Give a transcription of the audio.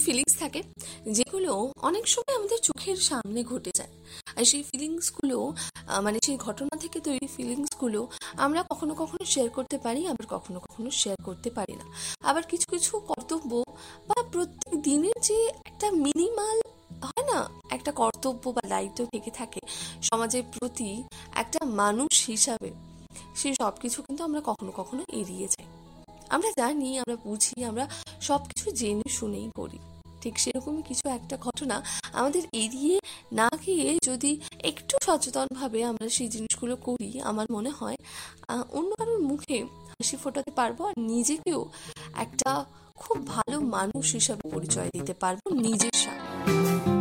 Feelings থাকে যেগুলো অনেক সময় আমাদের চোখের সামনে ঘটে যায়। আর সেই ফিলিংসগুলো মানে সেই ঘটনা থেকে তৈরি ফিলিংসগুলো আমরা কখনো কখনো শেয়ার করতে পারি, আবার কখনো কখনো শেয়ার করতে পারি না। আবার কিছু কিছু কর্তব্য বা প্রত্যেক দিনের যে একটা মিনিমাল হয় না, একটা কর্তব্য বা দায়িত্ব থেকে থাকে সমাজের প্রতি একটা মানুষ হিসাবে, সেই সব কিছু কিন্তু আমরা কখনো কখনো এড়িয়ে যাই। আমরা জানি, আমরা বুঝি, আমরা সবকিছু জেনে শুনেই করি। ঠিক সেরকমই কিছু একটা ঘটনা আমাদের এড়িয়ে না গিয়ে যদি একটু সচেতনভাবে আমরা সেই জিনিসগুলো করি, আমার মনে হয় অন্য কারোর মুখে হাসি ফোটাতে পারবো, আর নিজেকেও একটা খুব ভালো মানুষ হিসাবে পরিচয় দিতে পারবো নিজের সামনে।